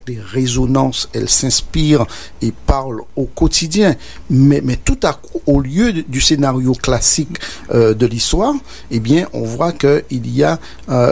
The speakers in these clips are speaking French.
des résonances, elle s'inspire et parle au quotidien. Mais tout à coup, au lieu du scénario classique de l'histoire, eh bien, on voit qu'il y a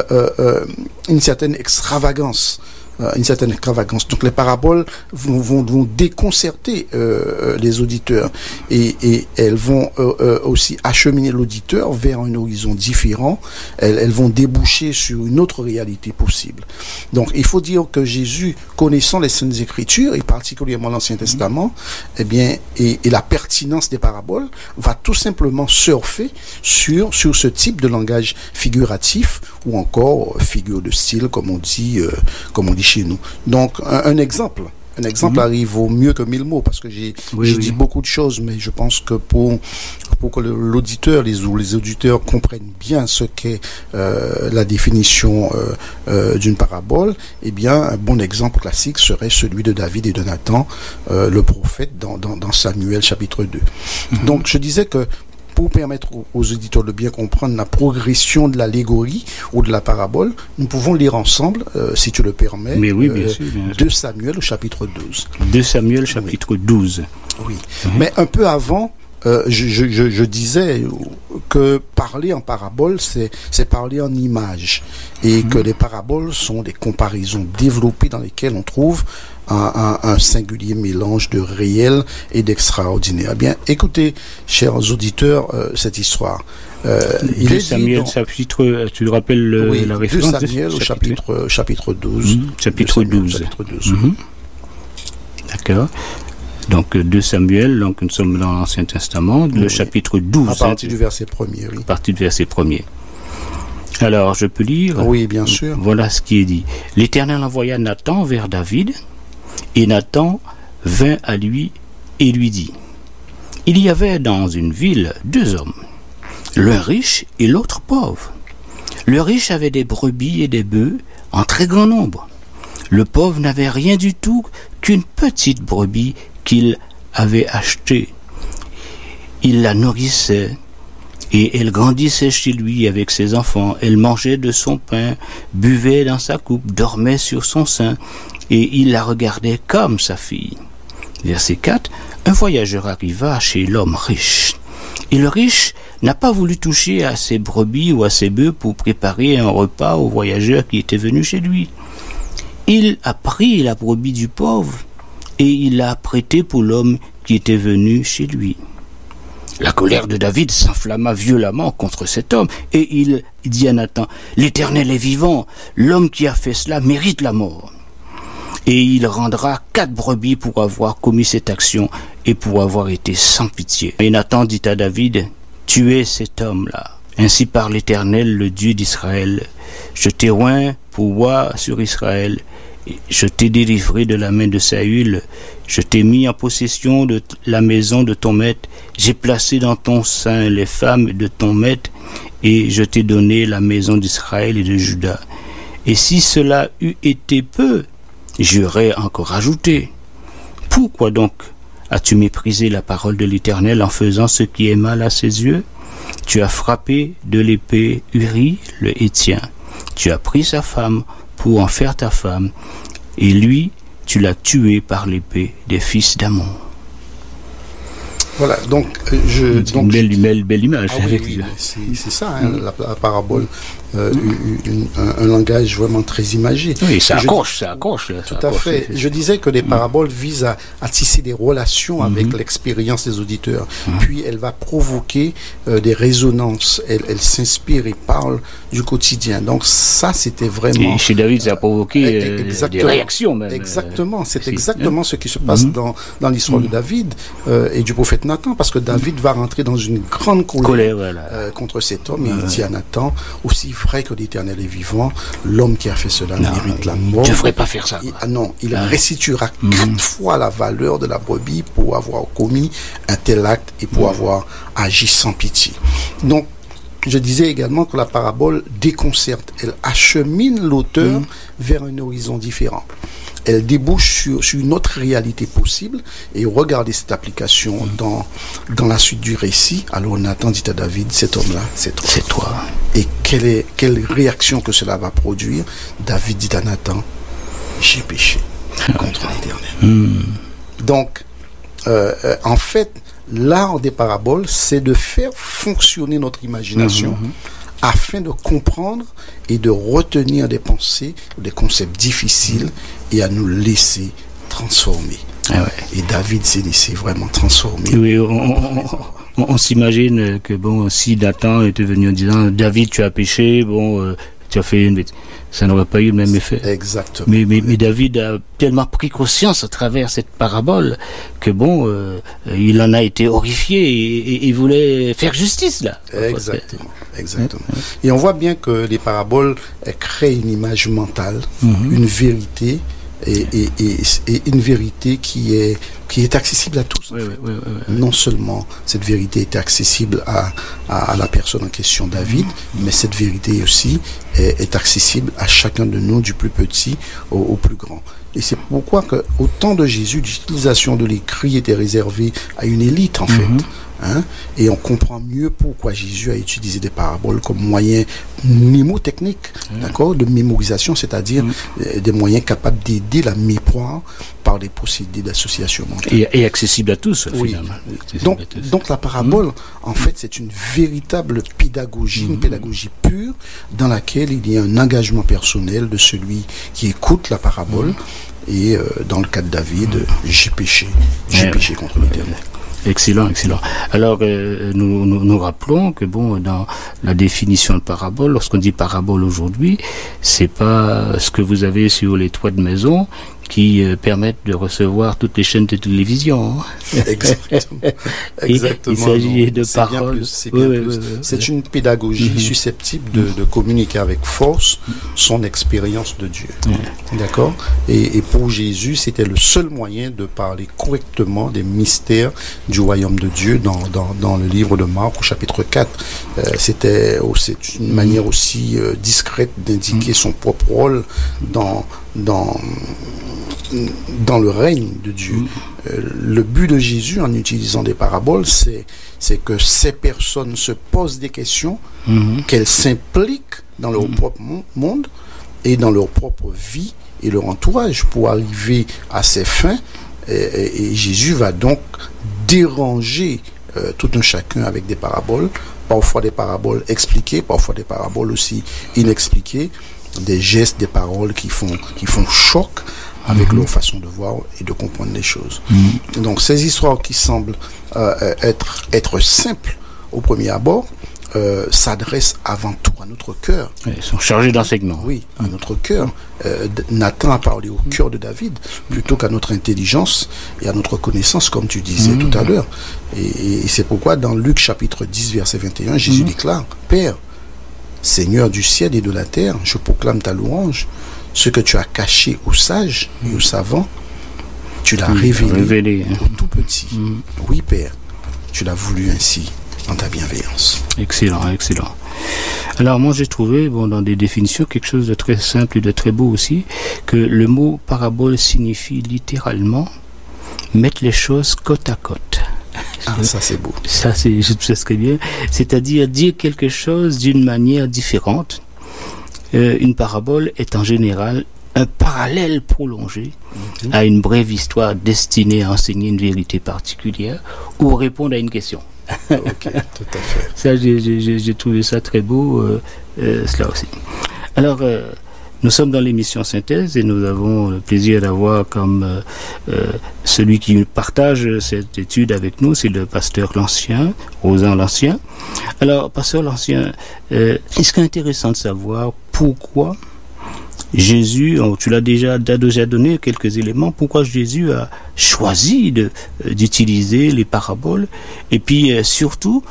une certaine extravagance. Donc les paraboles vont déconcerter les auditeurs et elles vont aussi acheminer l'auditeur vers un horizon différent. Elles vont déboucher sur une autre réalité possible. Donc il faut dire que Jésus, connaissant les Saintes Écritures et particulièrement l'Ancien Testament, eh bien et la pertinence des paraboles, va tout simplement surfer sur ce type de langage figuratif ou encore figure de style comme on dit chez nous. Donc, un exemple arrive au mieux que 1000 mots, parce que j'ai dit beaucoup de choses, mais je pense que pour que l'auditeur, les auditeurs comprennent bien ce qu'est la définition d'une parabole, eh bien, un bon exemple classique serait celui de David et de Nathan, le prophète, dans Samuel chapitre 2. Donc, je disais que pour permettre aux auditeurs de bien comprendre la progression de l'allégorie ou de la parabole, nous pouvons lire ensemble, si tu le permets, mais oui, bien sûr. 2 Samuel au chapitre 12. 2 Samuel chapitre 12. Oui. Mais un peu avant, je disais que parler en parabole, c'est parler en image. Et que les paraboles sont des comparaisons développées dans lesquelles on trouve un singulier mélange de réel et d'extraordinaire. Bien, écoutez, chers auditeurs, cette histoire. 2 Samuel chapitre, tu te rappelles la référence? 2 Samuel au chapitre 12. Chapitre 12. D'accord. Donc 2 Samuel, donc nous sommes dans l'Ancien Testament, le chapitre 12. À partir du verset 1er, oui. À partir du verset 1er. Alors, je peux lire? Oui, bien sûr. Voilà ce qui est dit. L'Éternel envoya Nathan vers David, et Nathan vint à lui et lui dit: il y avait dans une ville 2 hommes, l'un riche et l'autre pauvre. Le riche avait des brebis et des bœufs en très grand nombre. Le pauvre n'avait rien du tout qu'une petite brebis qu'il avait achetée. Il la nourrissait, et elle grandissait chez lui avec ses enfants. Elle mangeait de son pain, buvait dans sa coupe, dormait sur son sein, et il la regardait comme sa fille. Verset 4. Un voyageur arriva chez l'homme riche. Et le riche n'a pas voulu toucher à ses brebis ou à ses bœufs pour préparer un repas au voyageur qui était venu chez lui. Il a pris la brebis du pauvre et il l'a prêtée pour l'homme qui était venu chez lui. La colère de David s'enflamma violemment contre cet homme, et il dit à Nathan: l'Éternel est vivant, l'homme qui a fait cela mérite la mort. Et il rendra 4 brebis pour avoir commis cette action et pour avoir été sans pitié. Et Nathan dit à David: tuez cet homme-là. Ainsi parle l'Éternel, le Dieu d'Israël. Je t'ai oint pour voir sur Israël. Je t'ai délivré de la main de Saül, je t'ai mis en possession de la maison de ton maître, j'ai placé dans ton sein les femmes de ton maître, et je t'ai donné la maison d'Israël et de Juda. Et si cela eût été peu, j'aurais encore ajouté. Pourquoi donc as-tu méprisé la parole de l'Éternel en faisant ce qui est mal à ses yeux? Tu as frappé de l'épée Uri, le Héthien. Tu as pris sa femme pour en faire ta femme, et lui, tu l'as tué par l'épée des fils d'Ammon. Voilà, donc une belle image. Oui, c'est ça, la parabole, un langage vraiment très imagé. Oui, ça accroche. Tout à fait. Je disais que les paraboles visent à tisser des relations avec l'expérience des auditeurs. Puis elle va provoquer des résonances. Elle s'inspire et parle du quotidien. Donc ça, c'était vraiment... Et chez David, ça a provoqué des réactions même. Exactement. C'est exactement ce qui se passe dans l'histoire de David et du prophète Nathan, parce que David va rentrer dans une grande colère contre cet homme, et il dit à Nathan: aussi vrai que l'Éternel est vivant, l'homme qui a fait cela mérite la mort. Tu ne devrais pas faire ça. Il restituera 4 fois la valeur de la brebis pour avoir commis un tel acte et pour avoir agi sans pitié. Donc, je disais également que la parabole déconcerte, elle achemine l'auteur vers un horizon différent. Elle débouche sur une autre réalité possible. Et regardez cette application dans la suite du récit. Alors Nathan dit à David: cet homme-là, c'est toi. C'est toi. Et quelle réaction que cela va produire? David dit à Nathan: j'ai péché. contre l'Éternel. Donc, en fait, l'art des paraboles, c'est de faire fonctionner notre imagination afin de comprendre et de retenir des pensées, des concepts difficiles et à nous laisser transformer. Ah ouais. Et David s'est laissé vraiment transformer. Oui, on s'imagine que bon, si Nathan était venu en disant David, tu as péché, bon, tu as fait une bêtise, ça n'aurait pas eu le même effet. Exactement. Mais David a tellement pris conscience à travers cette parabole que bon, il en a été horrifié et il voulait faire justice là. Exactement. Et on voit bien que les paraboles créent une image mentale, une vérité. Et une vérité qui est accessible à tous. Oui. Non seulement cette vérité est accessible à la personne en question, David, mais cette vérité aussi est accessible à chacun de nous, du plus petit au plus grand. Et c'est pourquoi au temps de Jésus, l'utilisation de l'écrit était réservée à une élite en fait. Et on comprend mieux pourquoi Jésus a utilisé des paraboles comme moyen mnémotechnique, d'accord, de mémorisation, c'est-à-dire des moyens capables d'aider la mémoire par des procédés d'association mentale. Et accessible à tous, finalement. Donc la parabole, en fait, c'est une véritable pédagogie, une pédagogie pure, dans laquelle il y a un engagement personnel de celui qui écoute la parabole. Et dans le cas de David, j'ai péché contre l'Éternel. Excellent. Alors, nous rappelons que bon, dans la définition de parabole, lorsqu'on dit parabole aujourd'hui, c'est pas ce que vous avez sur les toits de maison qui permettent de recevoir toutes les chaînes de télévision. Exactement. Il s'agit de paroles. C'est une pédagogie susceptible de communiquer avec force son expérience de Dieu. D'accord. Et pour Jésus, c'était le seul moyen de parler correctement des mystères du royaume de Dieu dans le livre de Marc au chapitre 4. C'est une manière aussi discrète d'indiquer son propre rôle dans le règne de Dieu. Le but de Jésus en utilisant des paraboles, c'est que ces personnes se posent des questions, qu'elles s'impliquent dans leur propre monde et dans leur propre vie et leur entourage pour arriver à ses fins. Et Jésus va donc déranger tout un chacun avec des paraboles, parfois des paraboles expliquées, parfois des paraboles aussi inexpliquées, des gestes, des paroles qui font choc avec leur façon de voir et de comprendre les choses. Donc ces histoires qui semblent être simples au premier abord s'adressent avant tout à notre cœur. Ils sont chargés d'enseignement. Oui, à notre cœur. Nathan a parlé au cœur de David plutôt qu'à notre intelligence et à notre connaissance, comme tu disais tout à l'heure. Et c'est pourquoi dans Luc chapitre 10 verset 21, Jésus déclare: Père, Seigneur du ciel et de la terre, je proclame ta louange. Ce que tu as caché aux sages et aux savants, tu l'as révélé aux tout petits. Oui, Père, tu l'as voulu ainsi dans ta bienveillance. Excellent. Alors moi j'ai trouvé dans des définitions quelque chose de très simple et de très beau aussi, que le mot parabole signifie littéralement mettre les choses côte à côte. Ça c'est beau. Ça c'est très bien. C'est-à-dire dire quelque chose d'une manière différente. Une parabole est en général un parallèle prolongé à une brève histoire destinée à enseigner une vérité particulière ou répondre à une question. Ok, tout à fait. Ça, j'ai trouvé ça très beau, cela aussi. Alors, nous sommes dans l'émission Synthèse et nous avons le plaisir d'avoir comme celui qui partage cette étude avec nous, c'est le pasteur Lancien, Rosan Lancien. Alors, pasteur Lancien, est-ce qu'il est intéressant de savoir pourquoi Jésus, tu l'as déjà donné quelques éléments, pourquoi Jésus a choisi d'utiliser les paraboles et puis surtout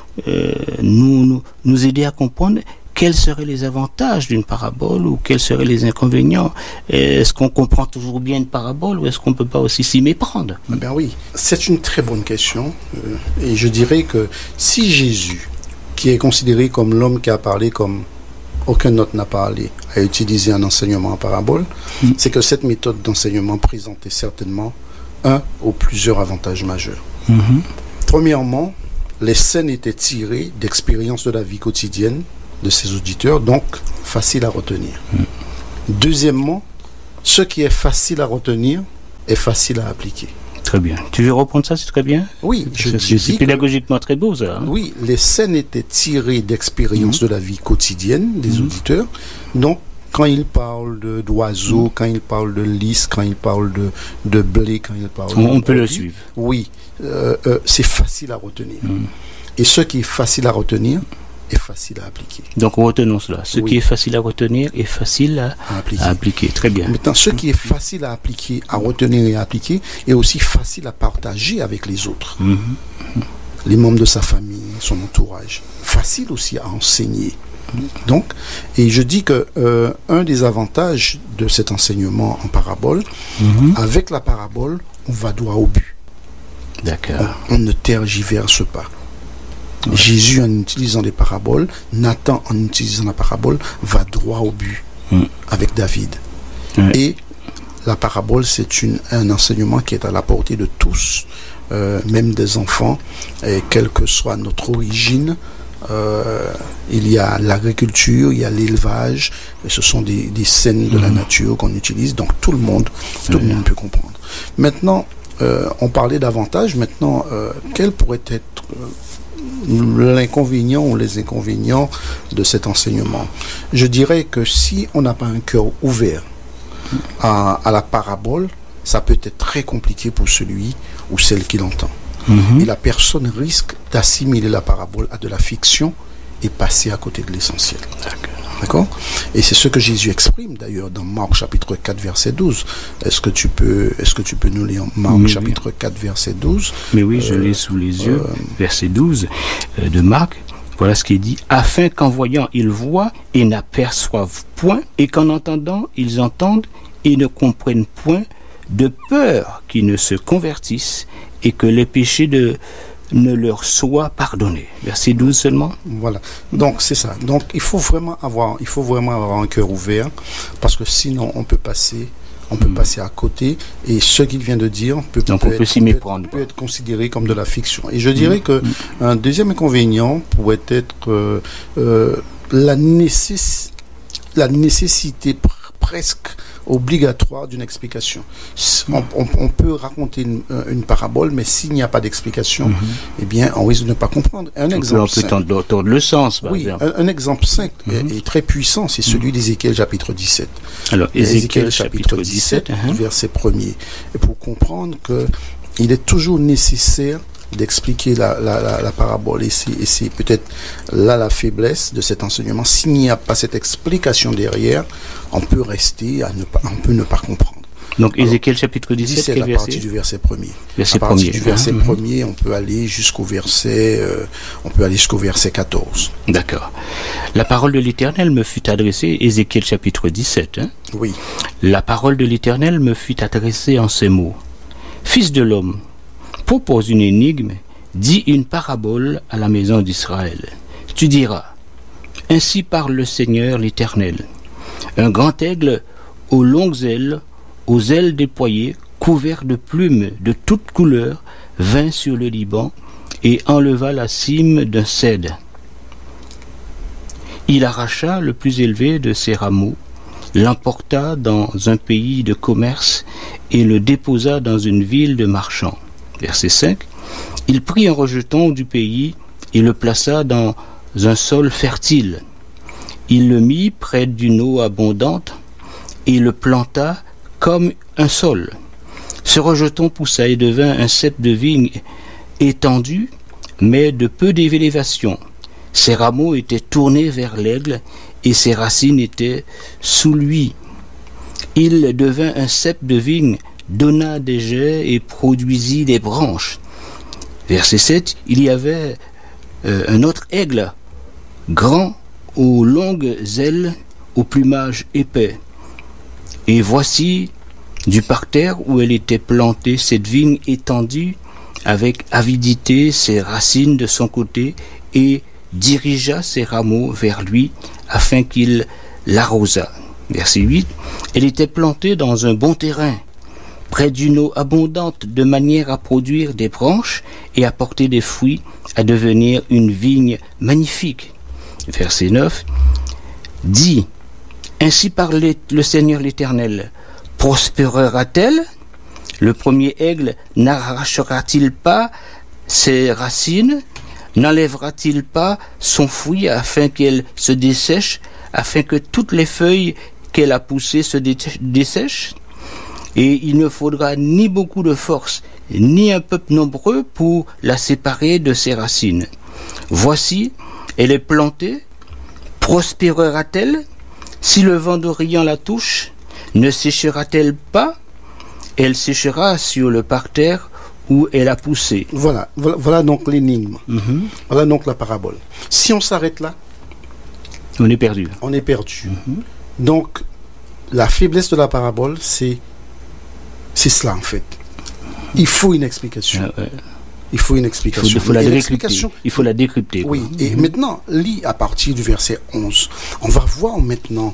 nous aider à comprendre quels seraient les avantages d'une parabole ou quels seraient les inconvénients. Est-ce qu'on comprend toujours bien une parabole ou est-ce qu'on ne peut pas aussi s'y méprendre? Ben oui, c'est une très bonne question et je dirais que si Jésus, qui est considéré comme l'homme qui a parlé comme aucun autre n'a parlé, a utilisé un enseignement en parabole, c'est que cette méthode d'enseignement présentait certainement un ou plusieurs avantages majeurs. Premièrement, les scènes étaient tirées d'expériences de la vie quotidienne de ses auditeurs, donc facile à retenir. Deuxièmement, ce qui est facile à retenir est facile à appliquer. Très bien. Tu veux reprendre ça, c'est très bien? Oui, c'est pédagogiquement très beau, ça. Hein? Oui, les scènes étaient tirées d'expériences de la vie quotidienne des auditeurs. Donc, quand ils parlent d'oiseaux, quand ils parlent de lys, quand ils parlent de blé, quand ils parlent on peut le suivre. Oui, c'est facile à retenir. Et ce qui est facile à retenir est facile à appliquer. Donc retenons cela. Ce qui est facile à retenir est facile à appliquer. Très bien. Maintenant, ce qui est facile à appliquer, à retenir et à appliquer, est aussi facile à partager avec les autres. Les membres de sa famille, son entourage. Facile aussi à enseigner. Donc, et je dis que un des avantages de cet enseignement en parabole, avec la parabole, on va droit au but. D'accord. On ne tergiverse pas. Ouais. Jésus, en utilisant des paraboles, Nathan, en utilisant la parabole, va droit au but avec David. Et la parabole, c'est un enseignement qui est à la portée de tous, même des enfants, et quelle que soit notre origine. Il y a l'agriculture, il y a l'élevage, et ce sont des scènes de la nature qu'on utilise, donc tout le monde peut comprendre. Maintenant, on parlait d'avantages, maintenant, quel pourrait être l'inconvénient ou les inconvénients de cet enseignement? Je dirais que si on n'a pas un cœur ouvert à la parabole, ça peut être très compliqué pour celui ou celle qui l'entend. Et la personne risque d'assimiler la parabole à de la fiction et passer à côté de l'essentiel. D'accord? Et c'est ce que Jésus exprime d'ailleurs dans Marc chapitre 4 verset 12. Est-ce que tu peux nous lire Marc chapitre 4 verset 12? Mais oui, je l'ai sous les yeux. Verset 12 de Marc. Voilà ce qui est dit. Afin qu'en voyant ils voient et n'aperçoivent point, et qu'en entendant ils entendent et ne comprennent point, de peur qu'ils ne se convertissent et que les péchés ne leur soient pardonnés. Verset 12 seulement. Voilà. Donc c'est ça. Donc il faut vraiment avoir un cœur ouvert, parce que sinon on peut passer à côté, et ce qu'il vient de dire peut être considéré comme de la fiction. Et je dirais que un deuxième inconvénient pourrait être la nécessité presque obligatoire d'une explication. On peut raconter une parabole, mais s'il n'y a pas d'explication, eh bien, on risque de ne pas comprendre. Un exemple simple. Tordre le sens, par exemple. Un exemple simple et très puissant, c'est celui d'Ézéchiel chapitre 17. Alors, Ézéchiel chapitre 17, verset 1er. Et pour comprendre que il est toujours nécessaire d'expliquer la parabole, et c'est peut-être là la faiblesse de cet enseignement. S'il n'y a pas cette explication derrière, on peut rester on peut ne pas comprendre. Donc Ézéchiel chapitre 17, à partir du verset 1er. À partir du verset 1er, on peut aller jusqu'au verset 14. D'accord. La parole de l'Éternel me fut adressée, Ézéchiel chapitre 17. Oui. La parole de l'Éternel me fut adressée en ces mots. Fils de l'homme, propose une énigme, dis une parabole à la maison d'Israël. Tu diras, ainsi parle le Seigneur l'Éternel. Un grand aigle aux longues ailes, aux ailes déployées, couvert de plumes de toutes couleurs, vint sur le Liban et enleva la cime d'un cèdre. Il arracha le plus élevé de ses rameaux, l'emporta dans un pays de commerce et le déposa dans une ville de marchands. Verset 5. Il prit un rejeton du pays et le plaça dans un sol fertile. Il le mit près d'une eau abondante et le planta comme un sol. Ce rejeton poussa et devint un cep de vigne étendu, mais de peu d'élévation. Ses rameaux étaient tournés vers l'aigle et ses racines étaient sous lui. Il devint un cep de vigne, donna des jets et produisit des branches. Verset 7, il y avait un autre aigle, grand, aux longues ailes, au plumage épais. Et voici, du parterre où elle était plantée, cette vigne étendue, avec avidité ses racines de son côté, et dirigea ses rameaux vers lui, afin qu'il l'arrosât. Verset 8, elle était plantée dans un bon terrain, près d'une eau abondante, de manière à produire des branches et à porter des fruits, à devenir une vigne magnifique. Verset 9, dit, ainsi parle le Seigneur l'Éternel, prospérera-t-elle? Le premier aigle n'arrachera-t-il pas ses racines? N'enlèvera-t-il pas son fruit afin qu'elle se dessèche, afin que toutes les feuilles qu'elle a poussées se dessèchent? Et il ne faudra ni beaucoup de force, ni un peuple nombreux pour la séparer de ses racines. Voici, elle est plantée, prospérera-t-elle? Si le vent d'Orient la touche, ne séchera-t-elle pas? Elle séchera sur le parterre où elle a poussé. Voilà donc l'énigme. Voilà donc la parabole. Si on s'arrête là, on est perdu. On est perdu. Donc, la faiblesse de la parabole, c'est cela en fait. Il faut une explication. Il faut une explication. Il faut la décrypter. Il faut la décrypter. Oui, et maintenant, lis à partir du verset 11. On va voir maintenant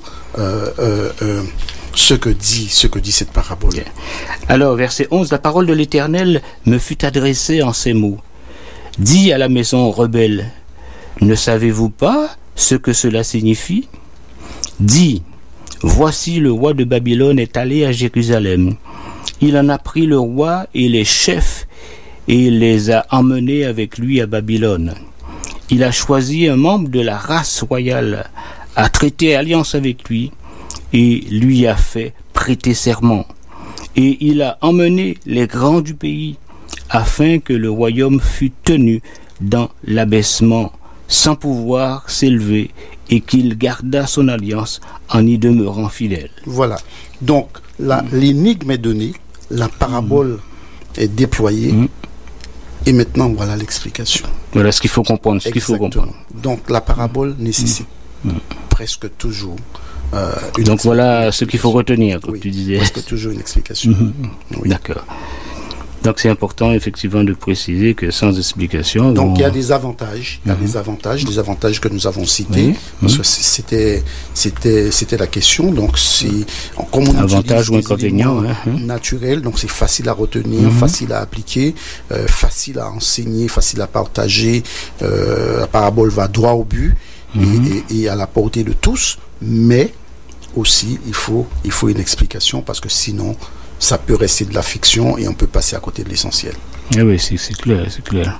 ce que dit cette parabole. Bien. Alors, verset 11, la parole de l'Éternel me fut adressée en ces mots. Dis à la maison rebelle, ne savez-vous pas ce que cela signifie? Dis, voici le roi de Babylone est allé à Jérusalem. Il en a pris le roi et les chefs et les a emmenés avec lui à Babylone. Il a choisi un membre de la race royale, a traité alliance avec lui et lui a fait prêter serment. Et il a emmené les grands du pays afin que le royaume fût tenu dans l'abaissement sans pouvoir s'élever et qu'il gardât son alliance en y demeurant fidèle. Voilà. Donc, l'énigme est donnée, la parabole est déployée, et maintenant, voilà l'explication. Voilà ce qu'il faut comprendre. Donc, la parabole nécessite presque toujours donc, voilà ce qu'il faut retenir, comme tu disais. Presque toujours une explication. Oui. D'accord. Donc c'est important effectivement de préciser que sans explication... Donc il y a des avantages, des avantages que nous avons cités, parce que c'était la question. Donc c'est comme on avantage ou inconvénient naturel, donc c'est facile à retenir, facile à appliquer, facile à enseigner, facile à partager. La parabole va droit au but et à la portée de tous, mais aussi il faut une explication parce que sinon ça peut rester de la fiction et on peut passer à côté de l'essentiel. Oui, c'est clair.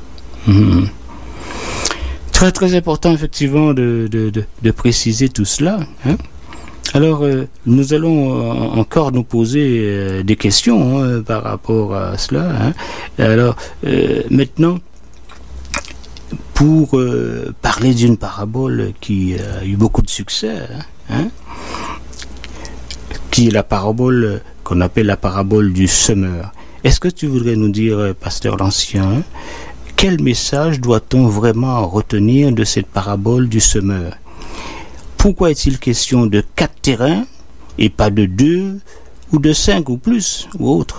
Très très important effectivement de préciser tout cela. Alors nous allons encore nous poser des questions par rapport à cela. Alors maintenant, pour parler d'une parabole qui a eu beaucoup de succès, qui est la parabole qu'on appelle la parabole du semeur. Est-ce que tu voudrais nous dire, pasteur l'Ancien, quel message doit-on vraiment retenir de cette parabole du semeur? Pourquoi est-il question de 4 terrains et pas de 2 ou de 5 ou plus ou autre?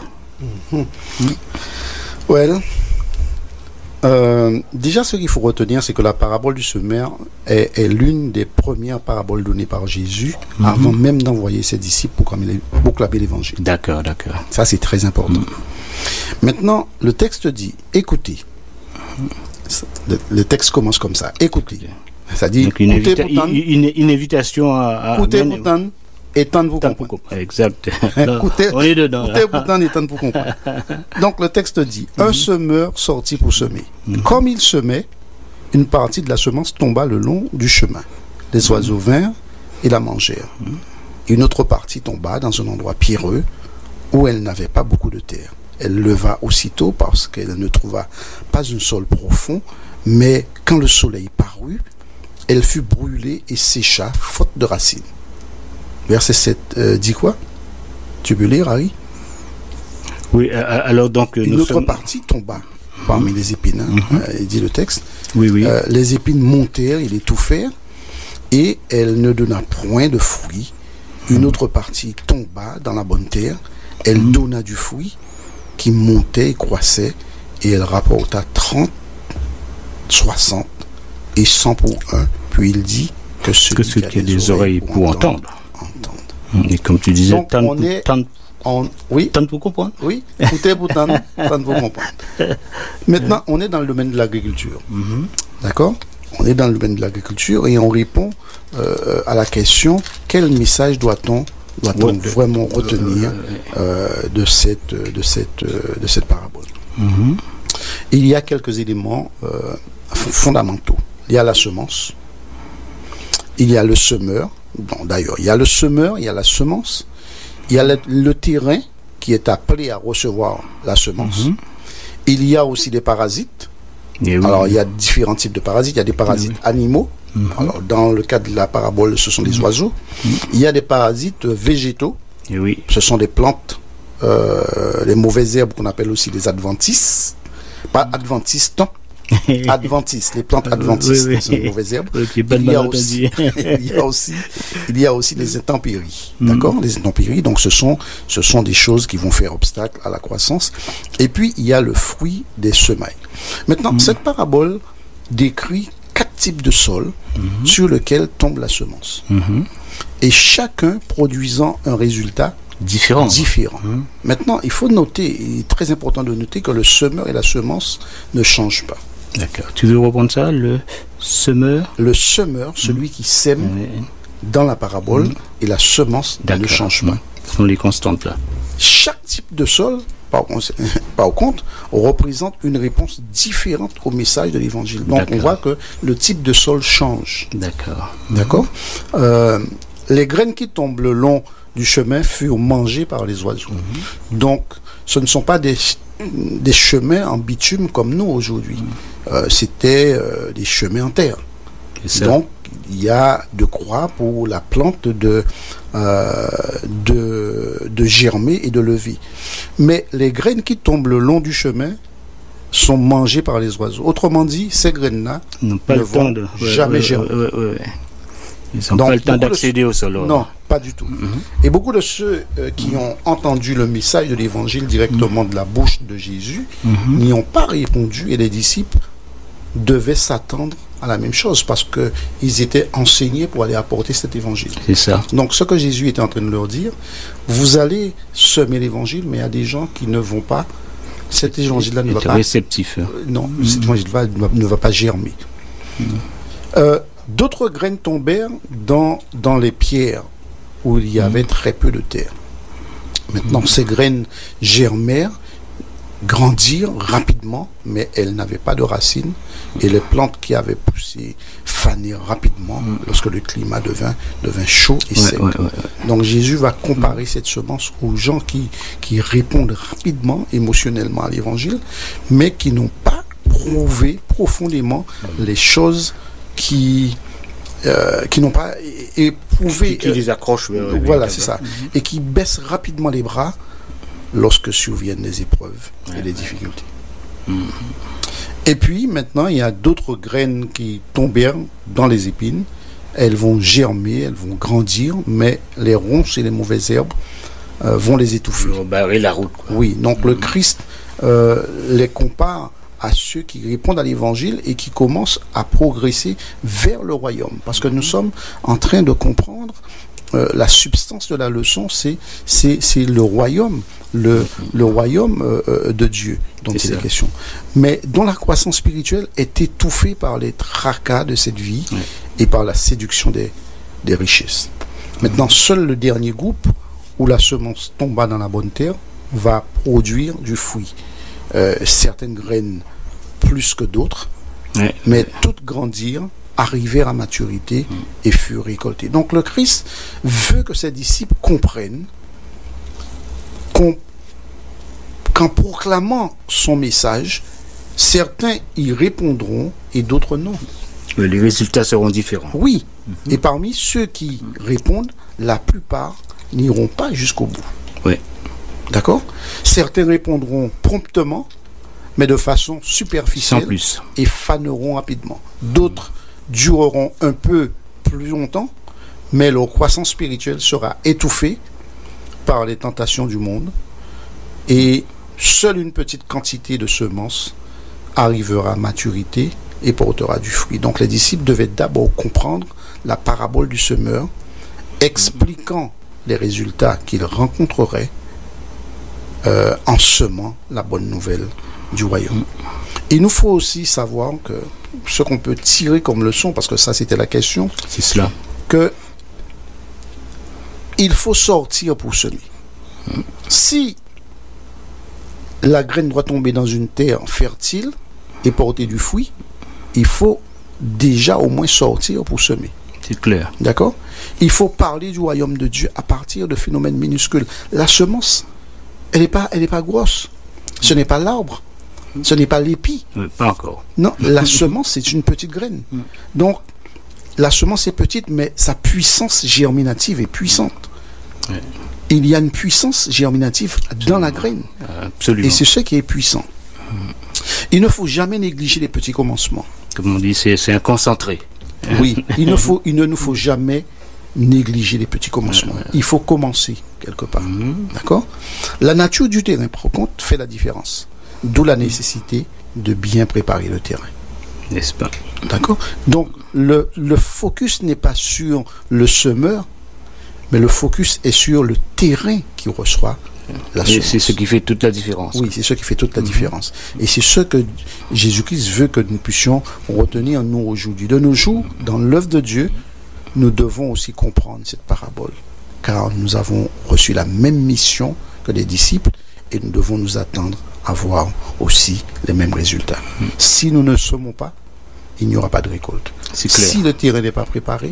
Déjà, ce qu'il faut retenir, c'est que la parabole du semeur est l'une des premières paraboles données par Jésus avant même d'envoyer ses disciples pour proclamer l'évangile. D'accord. Ça, c'est très important. Maintenant, le texte dit, écoutez. Le texte commence comme ça, écoutez. Ça dit, une invitation à écoutez pourtant et tentez-vous comprendre. Exact. On est dedans. Écoutez pourtant et tentez-vous comprendre. Donc le texte dit, un semeur sortit pour semer. Comme il semait, une partie de la semence tomba le long du chemin. Les oiseaux vinrent et la mangèrent. Une autre partie tomba dans un endroit pierreux où elle n'avait pas beaucoup de terre. Elle leva aussitôt parce qu'elle ne trouva pas un sol profond, mais quand le soleil parut, elle fut brûlée et sécha, faute de racines. Verset 7 dit quoi? Tu peux lire, Harry? Oui, alors donc... Une autre partie tomba parmi les épines, dit le texte. Oui. Les épines montèrent, ils étouffèrent, et elle ne donna point de fruits. Une autre partie tomba dans la bonne terre, elle donna du fruit qui montait et croissait, et elle rapporta 30, 60 et 100 pour un. Puis il dit que celui qui a des oreilles pour entendre. Et comme tu disais, tente pour comprendre. Oui, écoutez pour tente pour comprendre. Maintenant, on est dans le domaine de l'agriculture. D'accord? On est dans le domaine de l'agriculture et on répond à la question, quel message doit-on doit-on vraiment retenir de cette parabole? Il y a quelques éléments fondamentaux. Il y a la semence, il y a le semeur. Bon, d'ailleurs, il y a le semeur, il y a la semence, il y a le terrain qui est appelé à recevoir la semence. Il y a aussi des parasites. Alors, il y a différents types de parasites. Il y a des parasites animaux. Alors, dans le cas de la parabole, ce sont des oiseaux. Il y a des parasites végétaux. Ce sont des plantes, les mauvaises herbes qu'on appelle aussi les adventices. Pas adventistes, adventistes, les plantes adventistes, c'est une mauvaise herbe. Il y a aussi les intempéries, d'accord? Les intempéries, donc ce sont des choses qui vont faire obstacle à la croissance. Et puis il y a le fruit des semailles. Maintenant, cette parabole décrit 4 types de sols sur lesquels tombe la semence, et chacun produisant un résultat différent. Maintenant, il faut noter, il est très important de noter que le semeur et la semence ne changent pas. D'accord. Tu veux reprendre ça, le semeur? Le semeur, celui qui sème dans la parabole, et la semence ne change pas. Ce sont les constantes là. Chaque type de sol, par contre, représente une réponse différente au message de l'évangile. Donc, on voit que le type de sol change. D'accord. Les graines qui tombent le long du chemin furent mangées par les oiseaux. Donc, ce ne sont pas des chemins en bitume comme nous aujourd'hui. C'était des chemins en terre. Donc, il y a de quoi pour la plante de germer et de lever. Mais les graines qui tombent le long du chemin sont mangées par les oiseaux. Autrement dit, ces graines-là ne vont jamais germer. Ils n'ont pas le temps d'accéder au sol. Non, pas du tout. Et beaucoup de ceux qui ont entendu le message de l'évangile directement de la bouche de Jésus n'y ont pas répondu, et les disciples devaient s'attendre à la même chose parce qu'ils étaient enseignés pour aller apporter cet évangile. C'est ça. Donc ce que Jésus était en train de leur dire, vous allez semer l'évangile, mais il y a des gens qui ne vont pas, cet évangile-là ne va pas... réceptif. Non, cet évangile-là ne va pas germer. D'autres graines tombèrent dans les pierres où il y avait très peu de terre. Maintenant, ces graines germèrent, grandirent rapidement, mais elles n'avaient pas de racines, et les plantes qui avaient poussé fanèrent rapidement lorsque le climat devint chaud et sec. Donc Jésus va comparer cette semence aux gens qui répondent rapidement, émotionnellement à l'évangile, mais qui n'ont pas prouvé profondément les choses qui n'ont pas éprouvé, qui les accrochent. Voilà, c'est ça. Et qui baissent rapidement les bras lorsque surviennent les épreuves et les difficultés. Et puis, maintenant, il y a d'autres graines qui tombèrent dans les épines. Elles vont germer, elles vont grandir, mais les ronces et les mauvaises herbes vont les étouffer. Ils vont barrer la route. Oui, donc le Christ les compare à ceux qui répondent à l'évangile et qui commencent à progresser vers le royaume. Parce que nous sommes en train de comprendre la substance de la leçon, c'est le royaume, le royaume de Dieu dont il est question. Mais dont la croissance spirituelle est étouffée par les tracas de cette vie et par la séduction des richesses. Maintenant, seul le dernier groupe, où la semence tomba dans la bonne terre, va produire du fruit. Certaines graines plus que d'autres, mais toutes grandirent, arrivèrent à maturité et furent récoltées. Donc le Christ veut que ses disciples comprennent qu'en proclamant son message, certains y répondront et d'autres non. Mais les résultats seront différents. Oui, et parmi ceux qui répondent, la plupart n'iront pas jusqu'au bout. Oui. D'accord? Certains répondront promptement, mais de façon superficielle, sans plus, et faneront rapidement. D'autres dureront un peu plus longtemps, mais leur croissance spirituelle sera étouffée par les tentations du monde, et seule une petite quantité de semences arrivera à maturité et portera du fruit. Donc les disciples devaient d'abord comprendre la parabole du semeur, expliquant les résultats qu'ils rencontreraient en semant la bonne nouvelle du royaume. Il nous faut aussi savoir que ce qu'on peut tirer comme leçon, parce que ça c'était la question, c'est cela, que il faut sortir pour semer. Si la graine doit tomber dans une terre fertile et porter du fruit, il faut déjà au moins sortir pour semer. C'est clair. D'accord? Il faut parler du royaume de Dieu à partir de phénomènes minuscules. La semence, elle n'est pas grosse. Ce n'est pas l'arbre. Ce n'est pas l'épi. Pas encore. Non, la semence, c'est une petite graine. Donc, la semence est petite, mais sa puissance germinative est puissante. Ouais. Il y a une puissance germinative dans la graine. Absolument. Et c'est ce qui est puissant. Il ne faut jamais négliger les petits commencements. Comme on dit, c'est un concentré. Oui, il ne nous faut jamais négliger les petits commencements. Il faut commencer quelque part. D'accord? La nature du terrain, par contre, fait la différence. D'où la nécessité de bien préparer le terrain. N'est-ce pas? D'accord? Donc, le focus n'est pas sur le semeur, mais le focus est sur le terrain qui reçoit la semence. Et c'est ce qui fait toute la différence. Oui, c'est ce qui fait toute la différence. Et c'est ce que Jésus-Christ veut que nous puissions retenir nous aujourd'hui. De nos jours, dans l'œuvre de Dieu, nous devons aussi comprendre cette parabole, car nous avons reçu la même mission que les disciples et nous devons nous attendre à voir aussi les mêmes résultats. Si nous ne semons pas, il n'y aura pas de récolte. C'est clair. Si le terrain n'est pas préparé,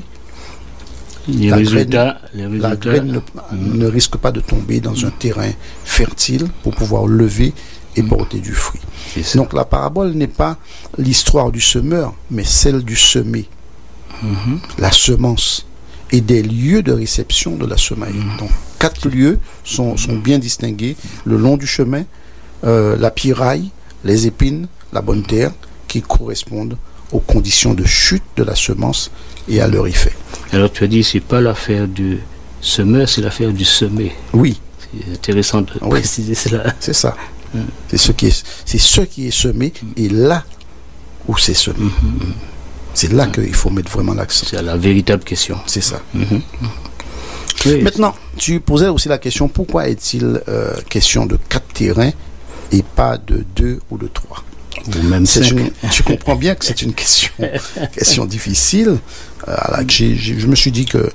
les résultats, la graine ne risque pas de tomber dans un terrain fertile pour pouvoir lever et porter du fruit. Donc la parabole n'est pas l'histoire du semeur, mais celle du semé. La semence et des lieux de réception de la semaille. Donc 4 lieux sont bien distingués le long du chemin, la piraille, les épines, la bonne terre, qui correspondent aux conditions de chute de la semence et à leur effet. Alors tu as dit, c'est pas l'affaire du semeur, c'est l'affaire du semé. Oui. C'est intéressant de préciser cela. C'est ça. C'est ce qui est semé et là où c'est semé. C'est là qu'il faut mettre vraiment l'accent. C'est la véritable question. C'est ça. Oui. Maintenant, tu posais aussi la question, pourquoi est-il question de 4 terrains et pas de 2 ou de 3? Ou même 5. Tu comprends bien que c'est une question difficile. Je me suis dit que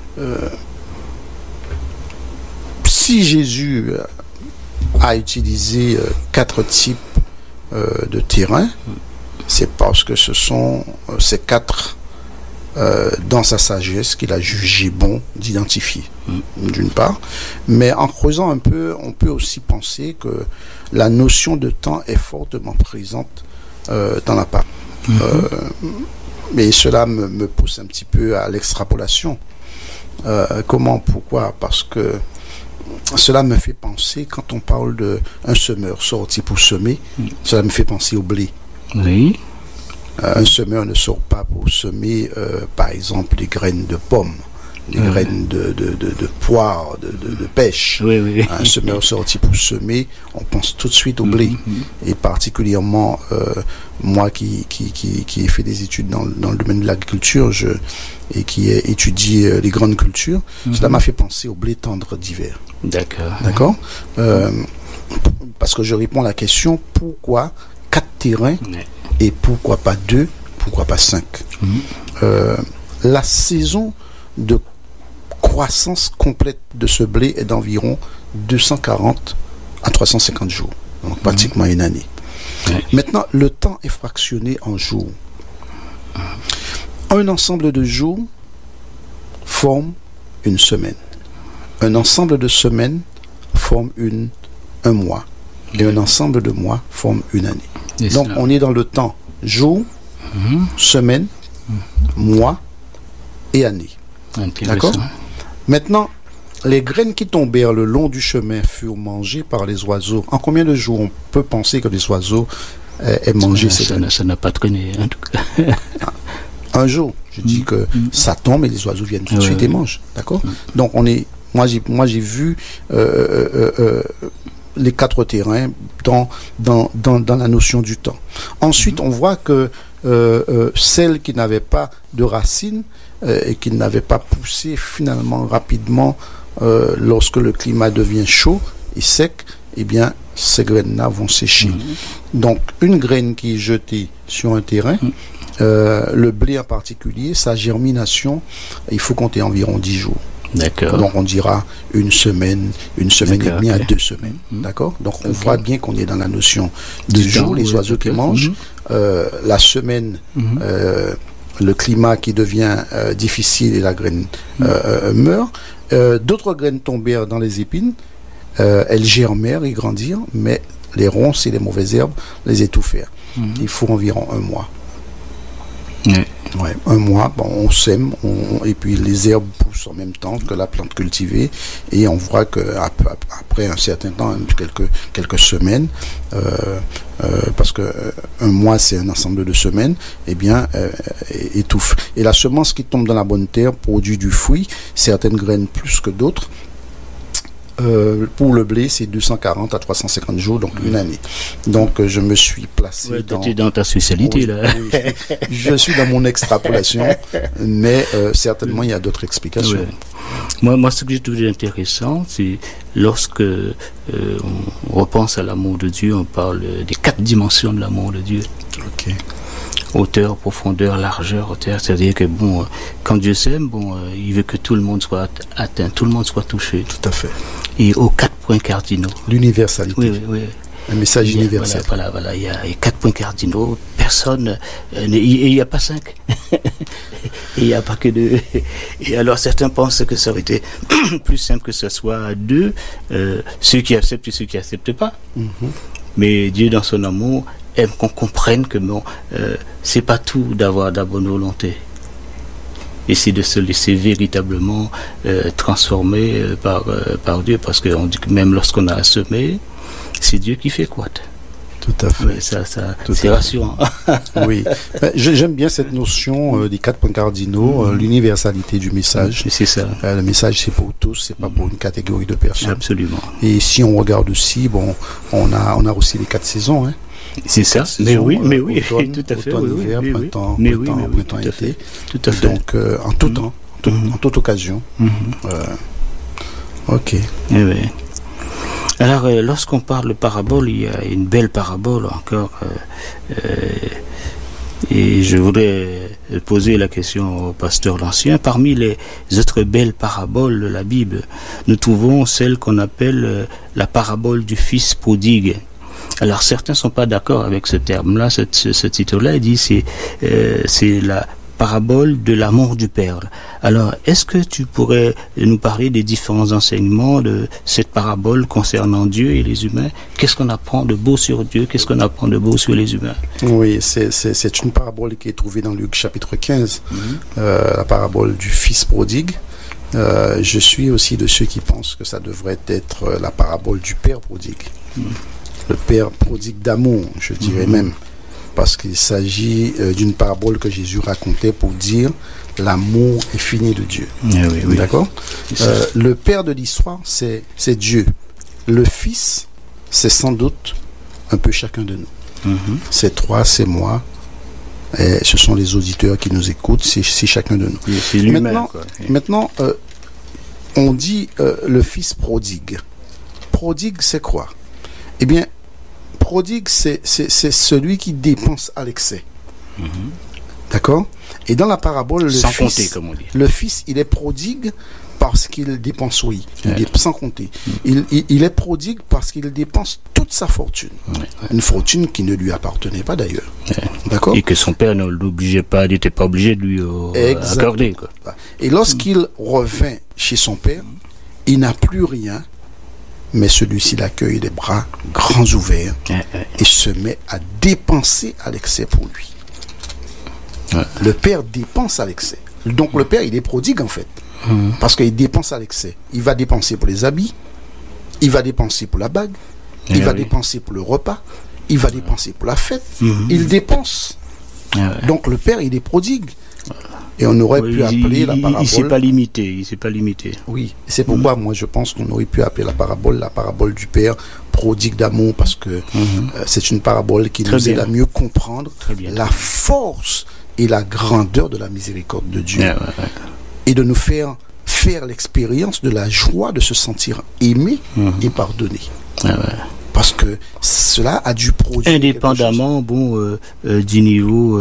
si Jésus a utilisé 4 types de terrains, c'est parce que ce sont ces 4 dans sa sagesse qu'il a jugé bon d'identifier, d'une part. Mais en creusant un peu, on peut aussi penser que la notion de temps est fortement présente dans la parole. Mais cela me pousse un petit peu à l'extrapolation. Comment? Pourquoi? Parce que cela me fait penser, quand on parle d'un semeur sorti pour semer, cela me fait penser au blé. Oui. Un semeur ne sort pas pour semer, par exemple, des graines de pommes, des graines de poire, de pêche. Oui. Un semeur sorti pour semer, on pense tout de suite au blé. Et particulièrement, moi qui ai fait des études dans le domaine de l'agriculture et qui ai étudié les grandes cultures, cela m'a fait penser au blé tendre d'hiver. D'accord. Parce que je réponds à la question, pourquoi 4 terrains et pourquoi pas 2, pourquoi pas 5? La saison de croissance complète de ce blé est d'environ 240 à 350 jours, donc pratiquement une année. Maintenant, le temps est fractionné en jours. Un ensemble de jours forme une semaine. Un ensemble de semaines forme un mois. Et un ensemble de mois forme une année. Donc, on est dans le temps jour, semaine, mois et année. D'accord? Maintenant, les graines qui tombèrent le long du chemin furent mangées par les oiseaux. En combien de jours on peut penser que les oiseaux aient mangé ces graines? Ça n'a pas traîné, en tout cas. Un jour, je dis que ça tombe et les oiseaux viennent tout de suite et mangent. D'accord? Donc, moi j'ai vu les 4 terrains dans la notion du temps. Ensuite, on voit que celles qui n'avaient pas de racines et qui n'avaient pas poussé finalement rapidement lorsque le climat devient chaud et sec, eh bien, ces graines-là vont sécher. Donc, une graine qui est jetée sur un terrain, le blé en particulier, sa germination, il faut compter environ 10 jours. D'accord. Donc on dira une semaine et demie à 2 semaines. D'accord. Donc on voit bien qu'on est dans la notion de jour, les oiseaux qui mangent, la semaine, le climat qui devient difficile et la graine meurt. D'autres graines tombèrent dans les épines, elles germèrent et grandirent, mais les ronces et les mauvaises herbes les étouffèrent. Il faut environ 1 mois. Ouais, 1 mois, bon, on sème, et puis les herbes poussent en même temps que la plante cultivée, et on voit que après un certain temps, quelques semaines, parce que 1 mois c'est un ensemble de semaines, eh bien étouffe. Et la semence qui tombe dans la bonne terre produit du fruit, certaines graines plus que d'autres. Pour le blé, c'est 240 à 350 jours, donc 1 année. Donc, je me suis placé dans ta spécialité, là. Oui, je suis dans mon extrapolation, mais certainement, il y a d'autres explications. Ouais. Moi, ce que j'ai trouvé intéressant, c'est lorsque on repense à l'amour de Dieu, on parle des 4 dimensions de l'amour de Dieu. Ok. Hauteur, profondeur, largeur, hauteur, c'est-à-dire que quand Dieu s'aime, il veut que tout le monde soit atteint, tout le monde soit touché. Tout à fait. Et aux 4 points cardinaux. L'universalité. Oui. Un message universel. Voilà, il y a 4 points cardinaux. Personne, il n'y a pas 5. Il n'y a pas que 2. Et alors certains pensent que ça aurait été plus simple que ce soit 2, ceux qui acceptent et ceux qui n'acceptent pas. Mais Dieu, dans son amour, aime qu'on comprenne que c'est pas tout d'avoir de la bonne volonté. Et c'est de se laisser véritablement transformer par Dieu, parce qu'on dit que même lorsqu'on a semé, c'est Dieu qui fait quoi. Tout à fait. Ouais, ça c'est rassurant. Oui. J'aime bien cette notion des 4 points cardinaux, l'universalité du message. C'est ça. Le message, c'est pour tous, c'est pas pour une catégorie de personnes. Absolument. Et si on regarde aussi, on a aussi les 4 saisons, hein. C'est ça, mais oui, automne, tout à fait. Automne, hiver, printemps, été. Tout à fait. Donc, en tout temps, en toute occasion. Ok. Eh bien. Alors, lorsqu'on parle de parabole, il y a une belle parabole encore. Et je voudrais poser la question au pasteur Lancien. Parmi les autres belles paraboles de la Bible, nous trouvons celle qu'on appelle la parabole du fils prodigue. Alors certains ne sont pas d'accord avec ce terme-là, ce titre-là, il dit c'est la parabole de l'amour du Père. Alors, est-ce que tu pourrais nous parler des différents enseignements de cette parabole concernant Dieu et les humains? Qu'est-ce qu'on apprend de beau sur Dieu? Qu'est-ce qu'on apprend de beau sur les humains? Oui, c'est une parabole qui est trouvée dans Luc chapitre 15, la parabole du fils prodigue. Je suis aussi de ceux qui pensent que ça devrait être la parabole du Père prodigue. Le Père prodigue d'amour, je dirais même, parce qu'il s'agit d'une parabole que Jésus racontait pour dire l'amour infini de Dieu. Oui. D'accord? Le Père de l'histoire, c'est Dieu. Le Fils, c'est sans doute un peu chacun de nous. C'est toi, c'est moi, et ce sont les auditeurs qui nous écoutent, c'est chacun de nous. C'est l'humain, maintenant, on dit le Fils prodigue. Prodigue, c'est quoi? Eh bien, prodigue, c'est celui qui dépense à l'excès. D'accord? Et dans la parabole, sans compter, comme on dit. Le fils, il est prodigue parce qu'il dépense, sans compter. Il est prodigue parce qu'il dépense toute sa fortune. Une fortune qui ne lui appartenait pas d'ailleurs. D'accord? Et que son père n'était pas obligé de lui accorder. Quoi. Et lorsqu'il revint chez son père, il n'a plus rien. Mais celui-ci l'accueille des bras grands ouverts et se met à dépenser à l'excès pour lui. Le père dépense à l'excès. Donc le père, il est prodigue en fait. Parce qu'il dépense à l'excès. Il va dépenser pour les habits, il va dépenser pour la bague, il va dépenser pour le repas, il va dépenser pour la fête. Il dépense. Donc le père, il est prodigue. Et on aurait pu appeler la parabole... Il s'est pas limité. Oui, c'est pourquoi moi je pense qu'on aurait pu appeler la parabole du Père prodigue d'amour, parce que c'est une parabole qui nous aide à mieux comprendre la force et la grandeur de la miséricorde de Dieu. Et de nous faire l'expérience de la joie de se sentir aimé et pardonné. Parce que cela a dû produire indépendamment du niveau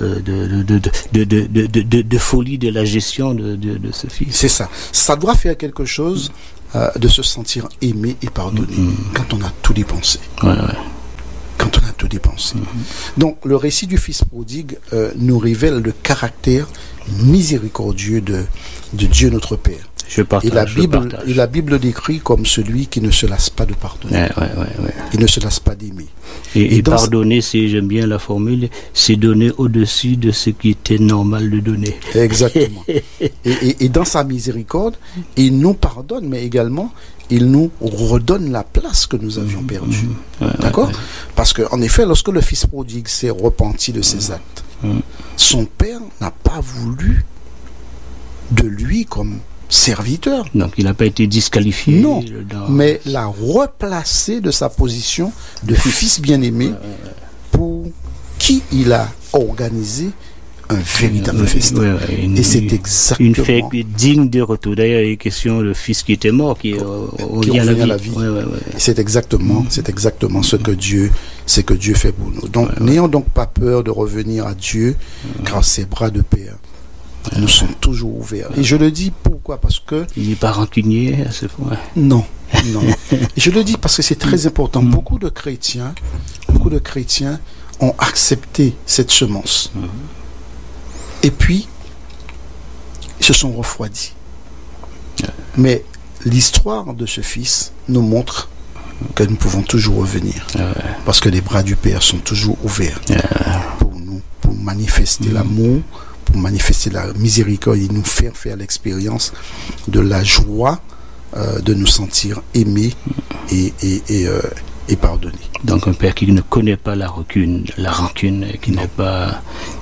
de folie de la gestion de ce fils. C'est ça. Ça doit faire quelque chose de se sentir aimé et pardonné quand on a tout dépensé. Quand on a tout dépensé. Donc, le récit du fils prodigue nous révèle le caractère miséricordieux de Dieu notre Père. Je partage, et la Bible décrit comme celui qui ne se lasse pas de pardonner. Il ne se lasse pas d'aimer. Et pardonner, j'aime bien la formule, c'est donner au-dessus de ce qui était normal de donner. Exactement. et dans sa miséricorde, il nous pardonne, mais également, il nous redonne la place que nous avions perdue. D'accord ? Parce qu'en effet, lorsque le fils prodigue s'est repenti de ses actes, son père n'a pas voulu de lui comme serviteur. Donc il n'a pas été disqualifié. Non, mais l'a replacé de sa position de fils bien-aimé pour qui il a organisé un véritable festin. Et c'est exactement... Une fête digne de retour. D'ailleurs, il y a question le fils qui était mort, qui revient à la vie. C'est exactement ce que Dieu fait pour nous. Donc, n'ayons donc pas peur de revenir à Dieu, car ses bras de Père nous sont toujours ouverts. Et je le dis pourquoi ? Parce que... Il n'est pas rancunier à ce point. Non. Et je le dis parce que c'est très important. Beaucoup de chrétiens ont accepté cette semence. Et puis, ils se sont refroidis. Mais l'histoire de ce fils nous montre que nous pouvons toujours revenir. Parce que les bras du Père sont toujours ouverts pour nous, pour manifester l'amour, pour manifester la miséricorde et nous faire l'expérience de la joie de nous sentir aimés et pardonnés. Donc un Père qui ne connaît pas la rancune, qui n'est pas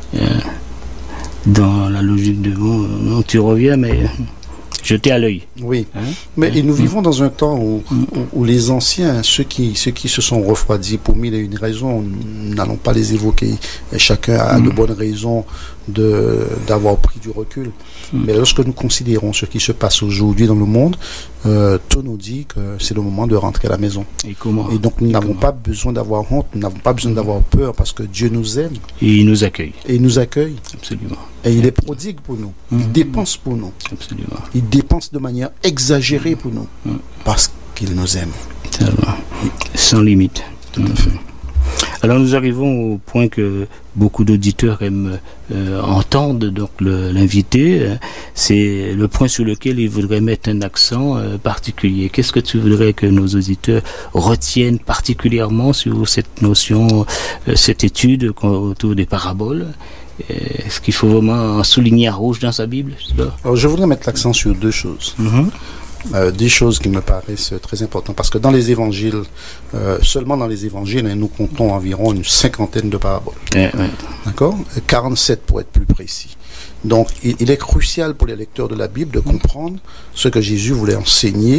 dans la logique de non, tu reviens, mais jeter à l'œil. Oui, mais nous vivons dans un temps où les anciens, ceux qui se sont refroidis pour mille et une raisons, nous n'allons pas les évoquer, et chacun a de bonnes raisons d'avoir pris du recul. Mais lorsque nous considérons ce qui se passe aujourd'hui dans le monde, tout nous dit que c'est le moment de rentrer à la maison. Et donc nous n'avons pas besoin d'avoir honte, nous n'avons pas besoin d'avoir peur, parce que Dieu nous aime. Et il nous accueille. Absolument. Et il est prodigue pour nous. Il dépense pour nous. Absolument. Il dépense de manière exagérée pour nous. Parce qu'il nous aime. Sans limite. Tout à fait. Alors nous arrivons au point que beaucoup d'auditeurs aiment entendre donc l'invité. C'est le point sur lequel ils voudraient mettre un accent particulier. Qu'est-ce que tu voudrais que nos auditeurs retiennent particulièrement sur cette notion, cette étude autour des paraboles? Est-ce qu'il faut vraiment souligner à rouge dans sa Bible? Alors, je voudrais mettre l'accent sur deux choses. Des choses qui me paraissent très importantes, parce que dans les évangiles, seulement dans les évangiles, nous comptons environ une 50aine de paraboles. D'accord ? 47 pour être plus précis. Donc, il est crucial pour les lecteurs de la Bible de comprendre ce que Jésus voulait enseigner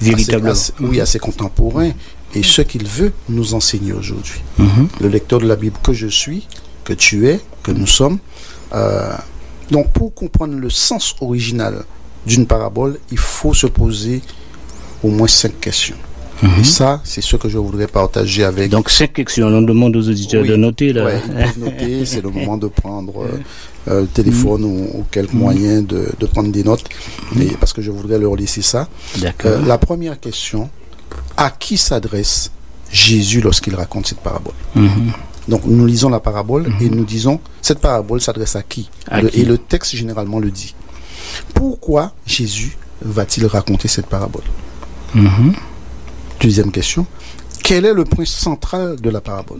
à ses contemporains et ce qu'il veut nous enseigner aujourd'hui. Le lecteur de la Bible que je suis, que tu es, que nous sommes. Donc, pour comprendre le sens original d'une parabole, il faut se poser au moins 5 questions. Et ça, c'est ce que je voudrais partager avec... Donc 5 questions, on demande aux auditeurs de noter. Là. Ils peuvent noter, c'est le moment de prendre le téléphone ou quelques moyens de prendre des notes, parce que je voudrais leur laisser ça. D'accord. La première question, à qui s'adresse Jésus lorsqu'il raconte cette parabole? Donc nous lisons la parabole et nous disons, cette parabole s'adresse à qui? Et le texte généralement le dit. Pourquoi Jésus va-t-il raconter cette parabole? Deuxième question, quel est le point central de la parabole?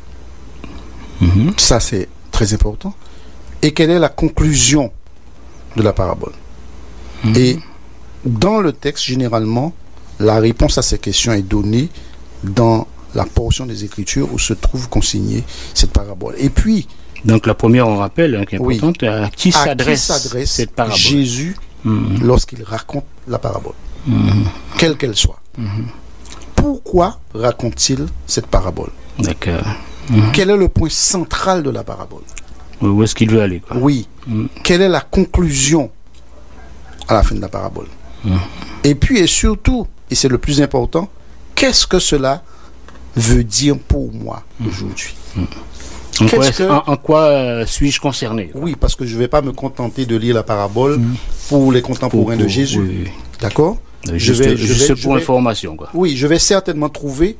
Ça, c'est très important. Et quelle est la conclusion de la parabole? Et dans le texte, généralement, la réponse à ces questions est donnée dans la portion des Écritures où se trouve consignée cette parabole. Et puis... Donc la première, on rappelle, qui est importante, à qui s'adresse cette parabole? Jésus lorsqu'il raconte la parabole, quelle qu'elle soit. Pourquoi raconte-t-il cette parabole? D'accord. Quel est le point central de la parabole? Où est-ce qu'il veut aller, quoi? Oui. Quelle est la conclusion à la fin de la parabole? Et puis et surtout, et c'est le plus important, qu'est-ce que cela veut dire pour moi aujourd'hui? En quoi suis-je concerné? Oui, parce que je ne vais pas me contenter de lire la parabole pour les contemporains de Jésus. Oui. D'accord? Juste pour information, quoi. Oui, je vais certainement trouver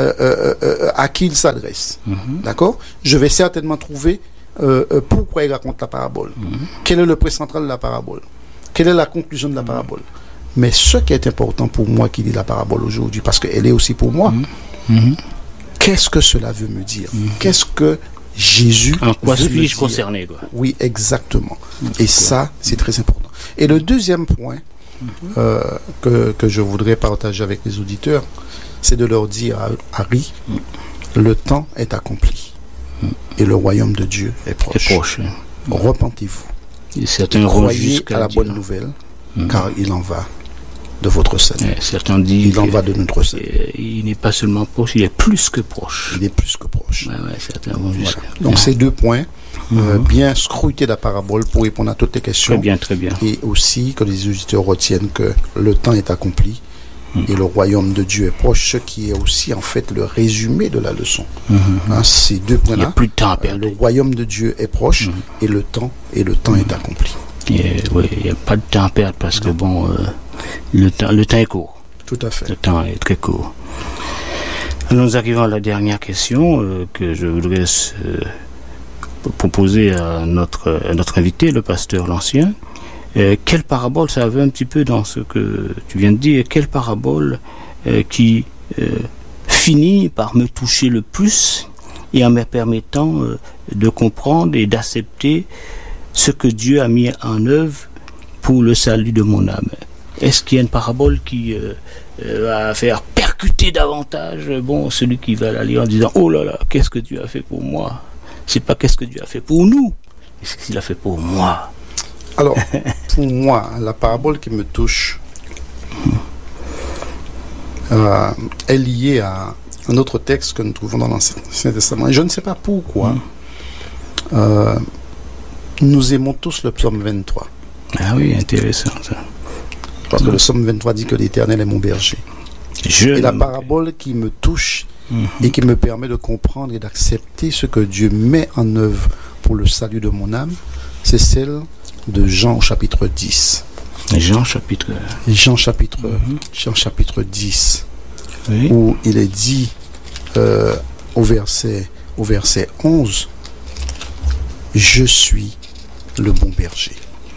à qui il s'adresse. D'accord? Je vais certainement trouver pourquoi il raconte la parabole. Quel est le point central de la parabole? Quelle est la conclusion de la parabole? Mais ce qui est important pour moi qui lit la parabole aujourd'hui, parce qu'elle est aussi pour moi, qu'est-ce que cela veut me dire? Qu'est-ce que Jésus en quoi veut me suis-je dire? concerné, quoi? Oui, exactement. Et ça, c'est très important. Et le deuxième point que je voudrais partager avec les auditeurs, c'est de leur dire à Harry, le temps est accompli et le royaume de Dieu est proche. Repentez-vous. Et certains croyez à la bonne nouvelle, car il en va de votre salut. Certains disent il en va de notre salut. Il n'est pas seulement proche, il est plus que proche. Il est plus que proche. Certains vont jusqu'à... Donc ces deux points, bien scruter la parabole pour répondre à toutes les questions. Très bien. Et aussi que les auditeurs retiennent que le temps est accompli et le royaume de Dieu est proche, ce qui est aussi en fait le résumé de la leçon. Ces deux points-là, il n'y a plus de temps à perdre. Le royaume de Dieu est proche et le temps est accompli. Oui, il n'y a pas de temps à perdre parce que le temps est court. Tout à fait. Le temps est très court. Nous arrivons à la dernière question que je voudrais proposer à notre invité, le pasteur Lancien. Quelle parabole, ça va un petit peu dans ce que tu viens de dire, quelle parabole qui finit par me toucher le plus et en me permettant de comprendre et d'accepter ce que Dieu a mis en œuvre pour le salut de mon âme? Est-ce qu'il y a une parabole qui va faire percuter davantage celui qui va la lire en disant « Oh là là, qu'est-ce que Dieu a fait pour moi ?» C'est pas qu'est-ce que Dieu a fait pour nous, c'est ce qu'il a fait pour moi. Alors, pour moi, la parabole qui me touche est liée à un autre texte que nous trouvons dans l'Ancien Testament. Et je ne sais pas pourquoi nous aimons tous le psaume 23. Ah oui, intéressant ça. Parce que le psaume 23 dit que l'Éternel est mon berger. Et la parabole qui me touche et qui me permet de comprendre et d'accepter ce que Dieu met en œuvre pour le salut de mon âme, c'est celle de Jean au chapitre 10. Jean chapitre 10, oui. Où il est dit au verset 11, je suis le bon berger.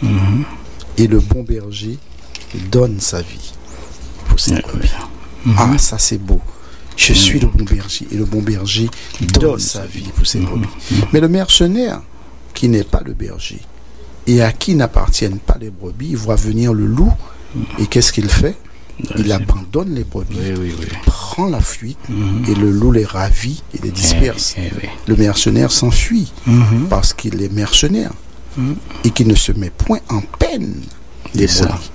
Et le bon berger donne sa vie pour ses brebis. Ah, ça c'est beau. Je suis le bon berger et le bon berger donne sa vie pour ses brebis. Mais le mercenaire qui n'est pas le berger et à qui n'appartiennent pas les brebis, il voit venir le loup et qu'est-ce qu'il fait? Il abandonne les brebis, prend la fuite et le loup les ravit et les disperse. Le mercenaire s'enfuit parce qu'il est mercenaire et qu'il ne se met point en peine des brebis.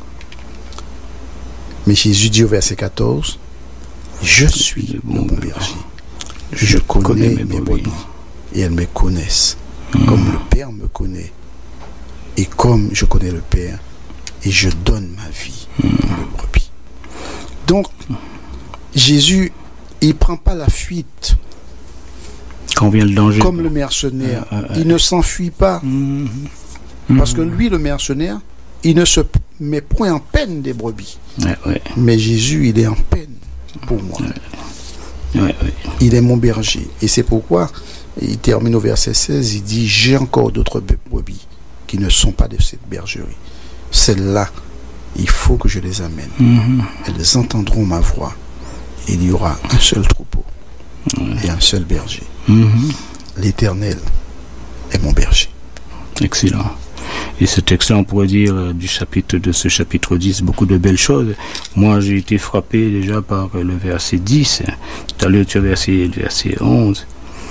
Mais Jésus dit au verset 14, je suis le bon berger. Je connais mes brebis et elles me connaissent comme le Père me connaît et comme je connais le Père et je donne ma vie pour les brebis. Donc, Jésus, il ne prend pas la fuite quand vient le danger, comme le mercenaire. Il ne s'enfuit pas. Parce que lui, le mercenaire, il ne se met point en peine des brebis. Mais Jésus, il est en peine pour moi. Il est mon berger. Et c'est pourquoi il termine au verset 16, il dit, j'ai encore d'autres brebis qui ne sont pas de cette bergerie. Celles-là, il faut que je les amène. Elles entendront ma voix. Il y aura un seul troupeau et un seul berger. L'Éternel est mon berger. Excellent. Et ce texte-là, on pourrait dire de ce chapitre 10, beaucoup de belles choses. Moi, j'ai été frappé déjà par le verset 10. Tout à l'heure, tu as le verset 11.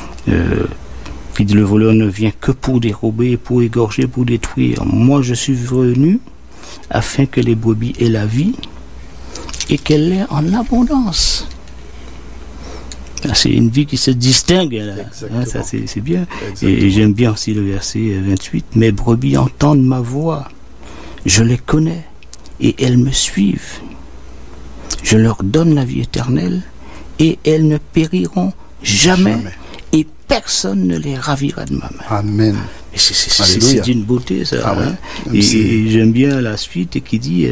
Qui dit, le voleur ne vient que pour dérober, pour égorger, pour détruire. Moi, je suis venu afin que les brebis aient la vie et qu'elle l'ait en abondance. C'est une vie qui se distingue, là. Ça c'est bien. Et j'aime bien aussi le verset 28. Mes brebis entendent ma voix, je les connais et elles me suivent. Je leur donne la vie éternelle et elles ne périront jamais. Et personne ne les ravira de ma main. Amen. C'est d'une beauté, ça. Ah ouais. Hein? Et j'aime bien la suite qui dit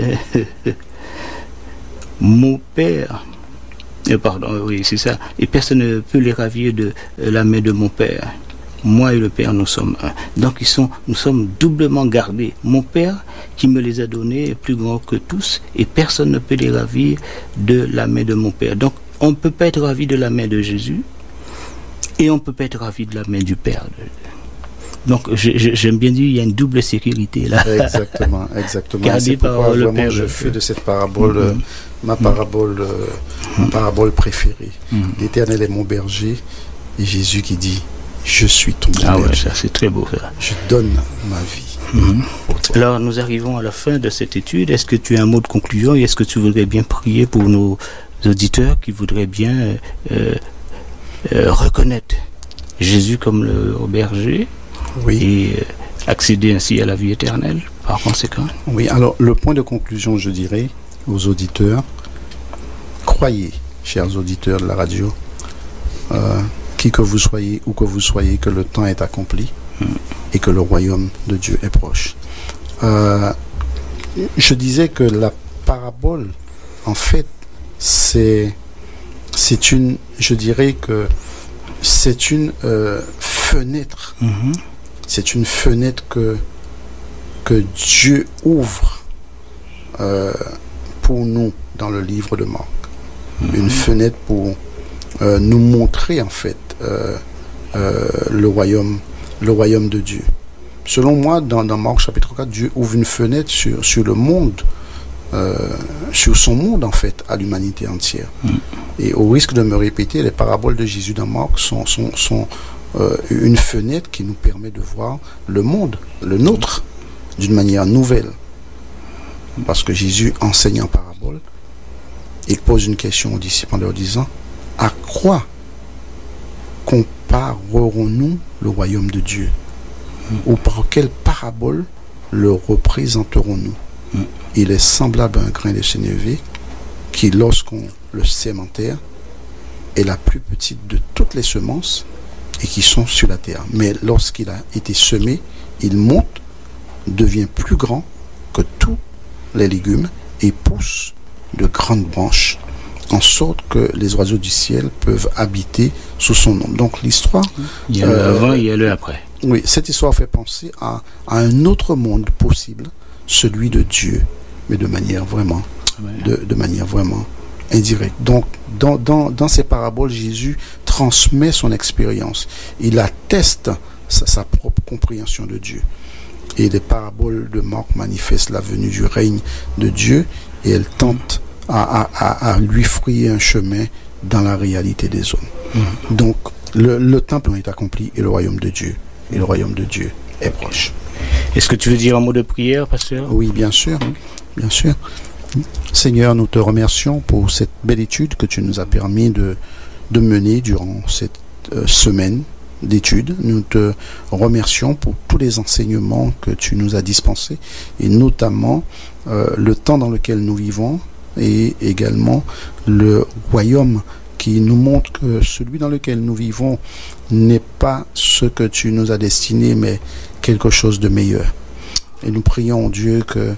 mon Père. Pardon, oui, c'est ça. Et personne ne peut les ravir de la main de mon Père. Moi et le Père, nous sommes un. Donc nous sommes doublement gardés. Mon Père, qui me les a donnés, est plus grand que tous, et personne ne peut les ravir de la main de mon Père. Donc, on ne peut pas être ravi de la main de Jésus, et on ne peut pas être ravi de la main du Père. Donc, j'aime bien dire, il y a une double sécurité là. Exactement. Gardé par le Père. Je fais de cette parabole ma parabole préférée. L'Éternel est mon berger, et Jésus qui dit, je suis ton berger. Ah ouais, ça c'est très beau ça. Je donne ma vie. Alors nous arrivons à la fin de cette étude. Est-ce que tu as un mot de conclusion et est-ce que tu voudrais bien prier pour nos auditeurs qui voudraient bien reconnaître Jésus comme le berger et accéder ainsi à la vie éternelle par conséquent? Oui, alors le point de conclusion, je dirais aux auditeurs, croyez, chers auditeurs de la radio, qui que vous soyez, où que vous soyez, que le temps est accompli et que le royaume de Dieu est proche. Je disais que la parabole, en fait, c'est une, je dirais que c'est une fenêtre. C'est une fenêtre que Dieu ouvre pour nous dans le livre de Marc. Une fenêtre pour nous montrer en fait le royaume de Dieu. Selon moi, dans Marc chapitre 4, Dieu ouvre une fenêtre sur le monde, sur son monde en fait, à l'humanité entière. Et au risque de me répéter, les paraboles de Jésus dans Marc sont une fenêtre qui nous permet de voir le monde, le nôtre, d'une manière nouvelle. Parce que Jésus enseigne en parabole, il pose une question aux disciples en leur disant, à quoi comparerons-nous le royaume de Dieu? Ou par quelle parabole le représenterons-nous? Il est semblable à un grain de sénévé qui, lorsqu'on le sème en terre, est la plus petite de toutes les semences et qui sont sur la terre. Mais lorsqu'il a été semé, il monte, devient plus grand que tous les légumes et pousse de grandes branches, en sorte que les oiseaux du ciel peuvent habiter sous son ombre. Donc l'histoire... Il y a le avant, il y a le après. Oui, cette histoire fait penser à un autre monde possible, celui de Dieu, mais de manière vraiment, de manière vraiment indirecte. Donc, dans ces paraboles, Jésus transmet son expérience. Il atteste sa propre compréhension de Dieu. Et les paraboles de Marc manifestent la venue du règne de Dieu et elles tentent à lui frayer un chemin dans la réalité des hommes. Donc, le temple est accompli et le royaume de Dieu. Et le royaume de Dieu est proche. Est-ce que tu veux dire un mot de prière, pasteur? Oui, bien sûr. Bien sûr. Seigneur, nous te remercions pour cette belle étude que tu nous as permis de mener durant cette semaine d'études. Nous te remercions pour tous les enseignements que tu nous as dispensés et notamment le temps dans lequel nous vivons et également le royaume qui nous montre que celui dans lequel nous vivons n'est pas ce que tu nous as destiné, mais quelque chose de meilleur. Et nous prions, Dieu, que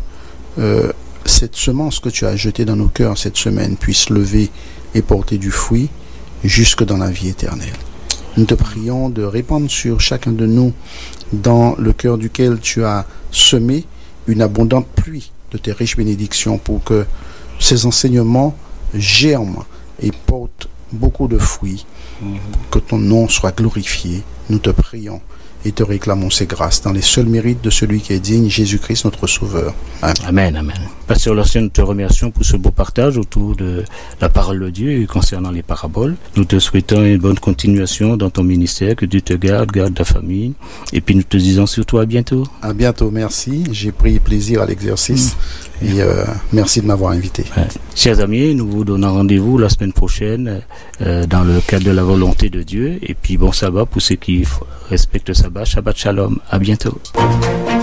cette semence que tu as jetée dans nos cœurs cette semaine puisse lever et porter du fruit jusque dans la vie éternelle. Nous te prions de répandre sur chacun de nous, dans le cœur duquel tu as semé, une abondante pluie de tes riches bénédictions pour que ces enseignements germent et portent beaucoup de fruits, que ton nom soit glorifié. Nous te prions et te réclamons ces grâces dans les seuls mérites de celui qui est digne, Jésus-Christ notre Sauveur. Amen. Amen, amen. Pasteur Lorcien, nous te remercions pour ce beau partage autour de la parole de Dieu et concernant les paraboles. Nous te souhaitons une bonne continuation dans ton ministère, que Dieu te garde ta famille, et puis nous te disons surtout à bientôt. À bientôt, merci. J'ai pris plaisir à l'exercice et merci de m'avoir invité. Ouais. Chers amis, nous vous donnons rendez-vous la semaine prochaine dans le cadre de la volonté de Dieu, et puis bon sabbat pour ceux qui respectent le sabbat. Shabbat shalom. À bientôt.